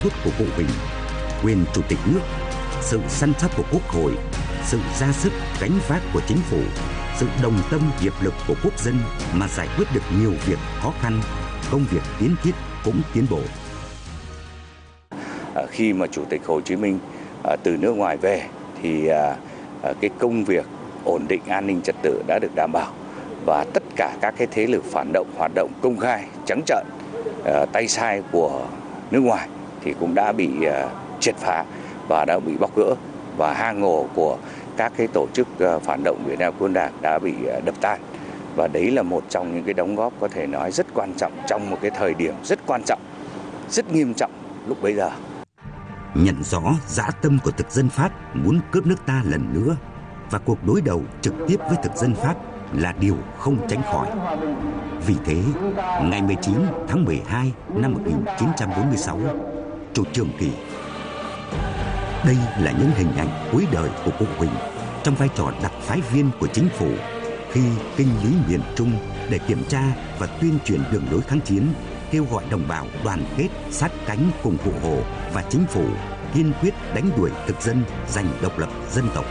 thuốc của cụ Huỳnh, quyền chủ tịch nước, sự săn sóc của Quốc hội, sự ra sức gánh vác của chính phủ, sự đồng tâm hiệp lực của quốc dân mà giải quyết được nhiều việc khó khăn, công việc tiến thiết cũng tiến bộ. Khi mà Chủ tịch Hồ Chí Minh từ nước ngoài về thì cái công việc ổn định an ninh trật tự đã được đảm bảo và tất cả các cái thế lực phản động hoạt động công khai trắng trợn tay sai của nước ngoài thì cũng đã bị triệt phá và đã bị bóc gỡ, và hang ổ của các cái tổ chức phản động Việt Nam Cộng Đảng đã bị đập tan. Và đấy là một trong những cái đóng góp có thể nói rất quan trọng trong một cái thời điểm rất quan trọng, rất nghiêm trọng lúc bấy giờ. Nhận rõ dã tâm của thực dân Pháp muốn cướp nước ta lần nữa và cuộc đối đầu trực tiếp với thực dân Pháp là điều không tránh khỏi. Vì thế, ngày 19 tháng 12 năm 1946, Chủ Trường Kỳ. Đây là những hình ảnh cuối đời của cụ Huỳnh trong vai trò đặc phái viên của chính phủ khi kinh lý miền Trung để kiểm tra và tuyên truyền đường lối kháng chiến, kêu gọi đồng bào đoàn kết sát cánh cùng cụ Hồ và chính phủ kiên quyết đánh đuổi thực dân giành độc lập dân tộc.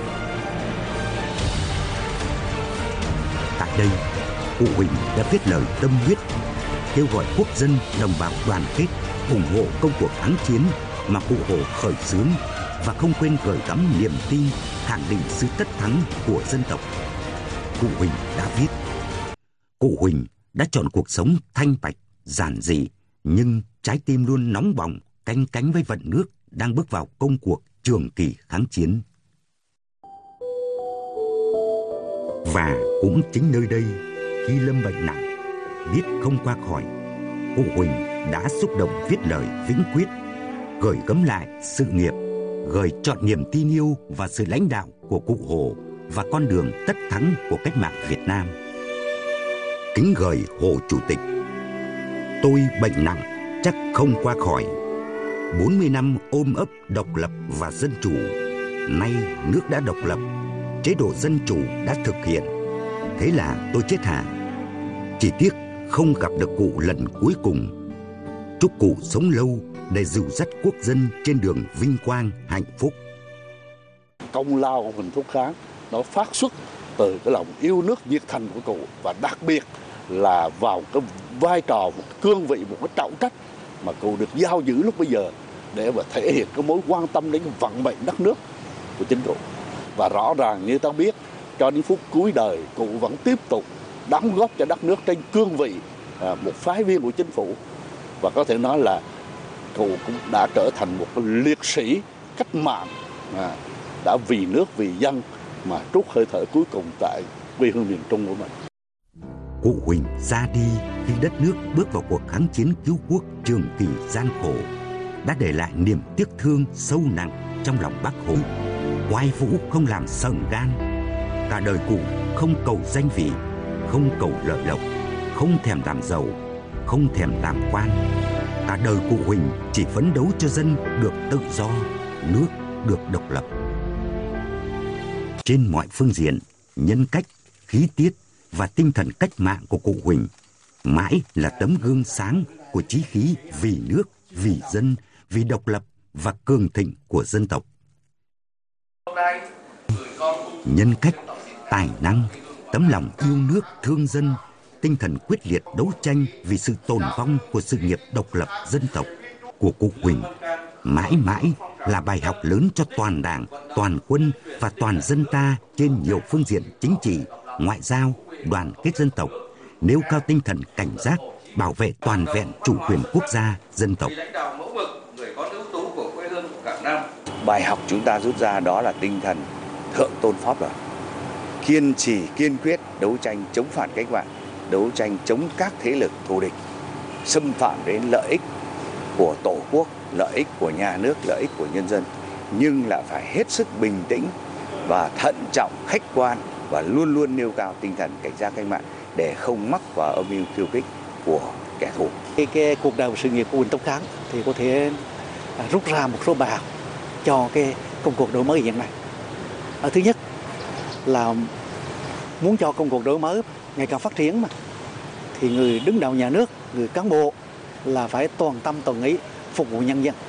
Tại đây, cụ Huỳnh đã viết lời tâm huyết kêu gọi quốc dân đồng bào đoàn kết ủng hộ công cuộc kháng chiến mà cụ Hồ khởi xướng và không quên gửi gắm niềm tin khẳng định sự tất thắng của dân tộc. Cụ Huỳnh đã viết: cụ Huỳnh đã chọn cuộc sống thanh bạch, giản dị, nhưng trái tim luôn nóng bỏng, canh cánh với vận nước đang bước vào công cuộc trường kỳ kháng chiến. Và cũng chính nơi đây, khi lâm bệnh nặng, biết không qua khỏi, cụ Huỳnh đã xúc động viết lời vĩnh quyết, gửi gắm lại sự nghiệp, gửi trọn niềm tin yêu và sự lãnh đạo của cụ Hồ và con đường tất thắng của cách mạng Việt Nam. Kính gửi Hồ Chủ tịch: tôi bệnh nặng chắc không qua khỏi. 40 năm ôm ấp độc lập và dân chủ, nay nước đã độc lập, chế độ dân chủ đã thực hiện, thế là tôi chết hả? Chỉ tiếc không gặp được cụ lần cuối cùng. Chúc cụ sống lâu để dìu dắt quốc dân trên đường vinh quang hạnh phúc. Công lao của Huỳnh Thúc Kháng nó phát xuất từ cái lòng yêu nước nhiệt thành của cụ, và đặc biệt là vào cái vai trò, một cương vị, một cái trọng trách mà cụ được giao giữ lúc bây giờ để mà thể hiện cái mối quan tâm đến cái vận mệnh đất nước của chính cụ. Và rõ ràng như ta biết, cho đến phút cuối đời cụ vẫn tiếp tục đóng góp cho đất nước trên cương vị một phái viên của chính phủ, và có thể nói là cụ cũng đã trở thành một cái liệt sĩ cách mạng đã vì nước vì dân mà trút hơi thở cuối cùng tại quê hương miền Trung của mình. Cụ Huỳnh ra đi khi đất nước bước vào cuộc kháng chiến cứu quốc trường kỳ gian khổ đã để lại niềm tiếc thương sâu nặng trong lòng Bác Hồ. Oai vũ không làm sờn gan. Cả đời cụ không cầu danh vị, không cầu lợi lộc, không thèm làm giàu, không thèm làm quan. Cả đời cụ Huỳnh chỉ phấn đấu cho dân được tự do, nước được độc lập. Trên mọi phương diện, nhân cách, khí tiết và tinh thần cách mạng của cụ Huỳnh mãi là tấm gương sáng của chí khí vì nước, vì dân, vì độc lập và cường thịnh của dân tộc. Nhân cách, tài năng, tấm lòng yêu nước thương dân, tinh thần quyết liệt đấu tranh vì sự tồn vong của sự nghiệp độc lập dân tộc của cụ Huỳnh mãi mãi là bài học lớn cho toàn Đảng, toàn quân và toàn dân ta trên nhiều phương diện chính trị, ngoại giao, đoàn kết dân tộc, nêu cao tinh thần cảnh giác, bảo vệ toàn vẹn chủ quyền quốc gia, dân tộc. Bài học chúng ta rút ra đó là tinh thần thượng tôn pháp luật, kiên trì kiên quyết đấu tranh chống phản cách mạng, đấu tranh chống các thế lực thù địch xâm phạm đến lợi ích của Tổ quốc, lợi ích của nhà nước, lợi ích của nhân dân, nhưng lại phải hết sức bình tĩnh và thận trọng, khách quan và luôn luôn nêu cao tinh thần cảnh giác cách mạng để không mắc vào âm mưu khiêu khích của kẻ thù. Cái cuộc đời và sự nghiệp của Huỳnh Thúc Kháng thì có thể rút ra một số bài học cho cái công cuộc đổi mới hiện nay. Thứ nhất là muốn cho công cuộc đổi mới ngày càng phát triển thì người đứng đầu nhà nước, người cán bộ là phải toàn tâm toàn ý phục vụ nhân dân.